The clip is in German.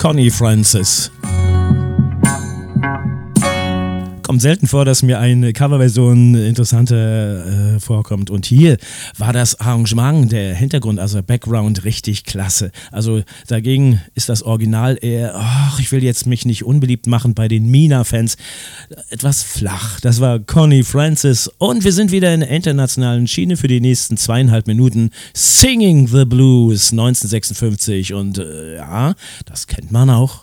Connie Francis. Kommt selten vor, dass mir eine Coverversion interessanter vorkommt. Und hier war das Arrangement, der Hintergrund, also der Background, richtig klasse. Also dagegen ist das Original eher, ich will jetzt mich nicht unbeliebt machen bei den Mina-Fans, etwas flach. Das war Connie Francis und wir sind wieder in der internationalen Schiene für die nächsten 2,5 Minuten. Singing the Blues 1956 und ja, das kennt man auch.